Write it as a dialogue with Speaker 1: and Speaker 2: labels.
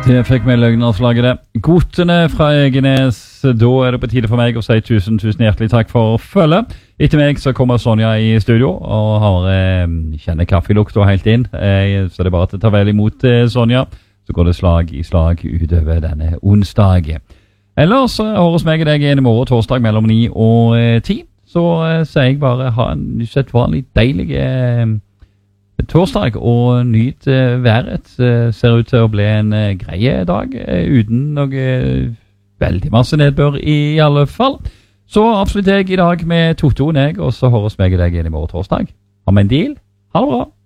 Speaker 1: Det fikk vi løgnavslaget det. Godtene fra Egenes, da det på tide for meg å si tusen hjertelig takk for følget. Etter meg så kommer Sonja i studio og kjenner kaffelukta helt inn. Så det er bare til å ta vel imot Sonja. Så går det slag i slag utover denne onsdag. Ellers høres meg og deg igjen i morgen torsdag mellom 9 og 10. Så sier jeg bare ha en usedvanlig deilig torsdag og nyt været. Ser ut til å bli en greie dag uten noe veldig masse nedbør i alle fall. Så avslutter jeg i dag med Toto og jeg, og så høres meg og deg igjen i morgen torsdag. Ha med en deal. Ha det bra.